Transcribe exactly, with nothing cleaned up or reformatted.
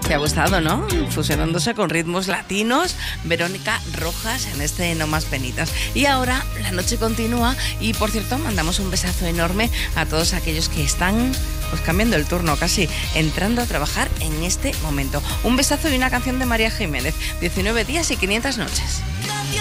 Te ha gustado, ¿no? Fusionándose con ritmos latinos, Verónica Rojas en este No Más Penitas. Y ahora la noche continúa y, por cierto, mandamos un besazo enorme a todos aquellos que están pues cambiando el turno, casi entrando a trabajar en este momento. Un besazo y una canción de María Jiménez, diecinueve días y quinientas noches.